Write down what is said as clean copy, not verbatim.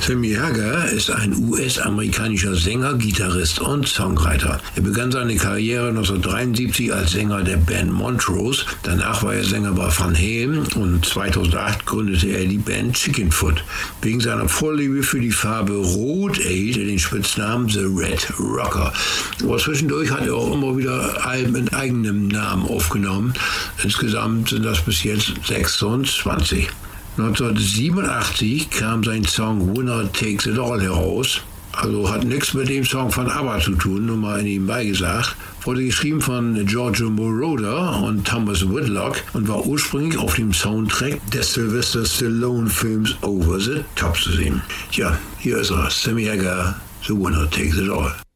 Sammy Hagar ist ein US-amerikanischer Sänger, Gitarrist und Songwriter. Er begann seine Karriere 1973 als Sänger der Band Montrose. Danach war er Sänger bei Van Halen und 2008 gründete er die Band Chickenfoot. Wegen seiner Vorliebe für die Farbe Rot erhielt er den Spitznamen The Red Rocker. Aber zwischendurch hat er auch immer wieder Alben in eigenem Namen aufgenommen. Insgesamt sind das bis jetzt 26. 1987 kam sein Song Winner Takes It All heraus. Also hat nichts mit dem Song von ABBA zu tun, nur mal nebenbei gesagt. Wurde geschrieben von Giorgio Moroder und Thomas Whitlock und war ursprünglich auf dem Soundtrack des Sylvester Stallone-Films Over the Top zu sehen. Tja, hier ist er, Sammy Hagar, The Winner Takes It All.